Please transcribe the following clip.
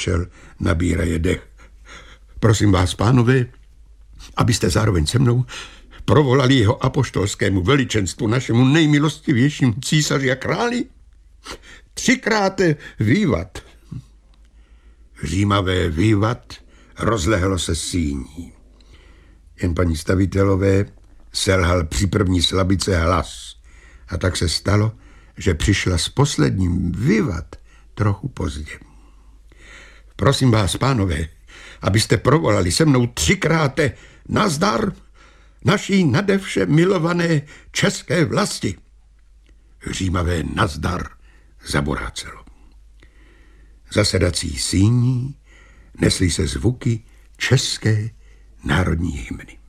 křičel, nabíraje dech. Prosím vás, pánové, abyste zároveň se mnou provolali jeho apoštolskému veličenstvu, našemu nejmilostivějšímu císaři a králi 3krát vývat. Římavé vývat rozlehlo se síní. Jen paní stavitelové selhal při první slabice hlas. A tak se stalo, že přišla s posledním vývat trochu pozdě. Prosím vás, pánové, abyste provolali se mnou 3krát nazdar naší nadevše milované české vlasti. Římavé nazdar zaborácelo. Zasedací síní nesly se zvuky české národní hymny.